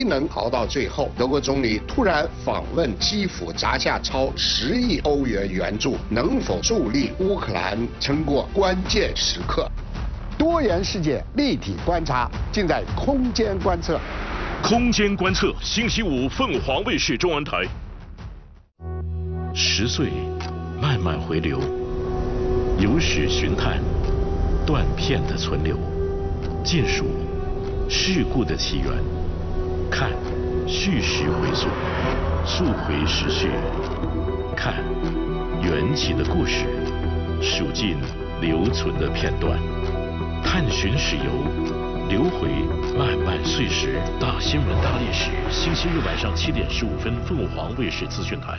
能熬到最后。德国总理突然访问基辅，砸下超10亿欧元援助，能否助力乌克兰撑过关键时刻？ 多元世界立体观察，尽在空间观测。 空间观测，星期五凤凰卫视中文台。10岁，慢慢回流，有史寻探，断片的存留，见数事故的起源，看叙事回溯，溯回时序，看缘起的故事，数尽留存的片段，探寻史游，流回漫漫岁时。大新闻大历史，星期日晚上7点15分，凤凰卫视资讯台。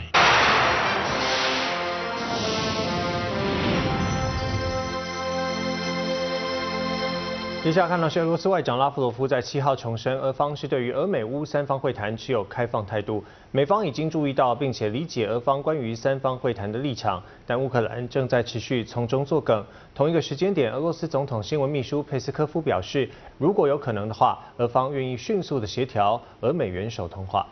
接下来看到是俄罗斯外长拉夫罗夫在7号重申，俄方是对于俄美乌三方会谈持有开放态度，美方已经注意到并且理解俄方关于三方会谈的立场，但乌克兰正在持续从中作梗。同一个时间点，俄罗斯总统新闻秘书佩斯科夫表示，如果有可能的话，俄方愿意迅速的协调俄美元首通话。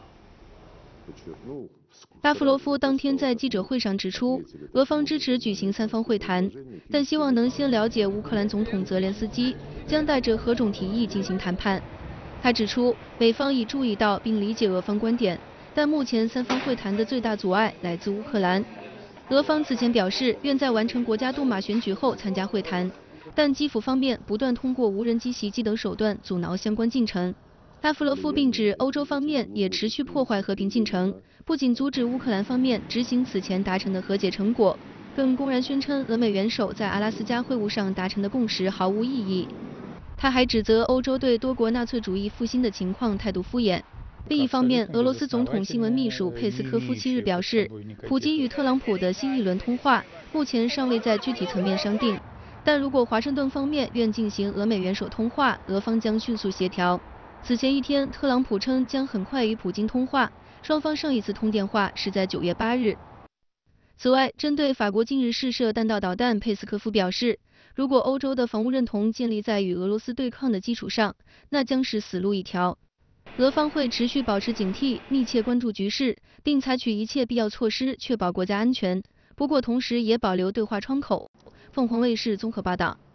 拉夫罗夫当天在记者会上指出，俄方支持举行三方会谈，但希望能先了解乌克兰总统泽连斯基将带着何种提议进行谈判。他指出，美方已注意到并理解俄方观点，但目前三方会谈的最大阻碍来自乌克兰。俄方此前表示愿在完成国家杜马选举后参加会谈，但基辅方面不断通过无人机袭击等手段阻挠相关进程。拉夫罗夫并指，欧洲方面也持续破坏和平进程，不仅阻止乌克兰方面执行此前达成的和解成果，更公然宣称俄美元首在阿拉斯加会晤上达成的共识毫无意义。他还指责欧洲对多国纳粹主义复兴的情况态度敷衍。另一方面，俄罗斯总统新闻秘书佩斯科夫7日表示，普京与特朗普的新一轮通话目前尚未在具体层面商定，但如果华盛顿方面愿进行俄美元首通话，俄方将迅速协调。此前一天，特朗普称将很快与普京通话，双方上一次通电话是在9月8日。此外，针对法国近日试射弹道导弹，佩斯科夫表示，如果欧洲的防务认同建立在与俄罗斯对抗的基础上，那将是死路一条。俄方会持续保持警惕，密切关注局势，并采取一切必要措施确保国家安全。不过，同时也保留对话窗口。凤凰卫视综合报道。